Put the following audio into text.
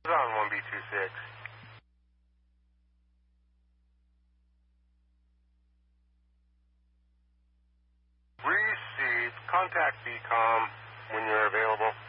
On 1B26. Received. Contact BCOM when you're available.